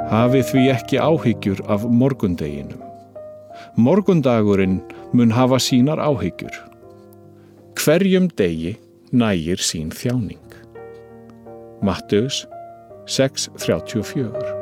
Hafið því ekki áhyggjur af morgundeginum. Morgundagurinn mun hafa sínar áhyggjur. Hverjum degi nægir sín þjáning. Matteus 6:34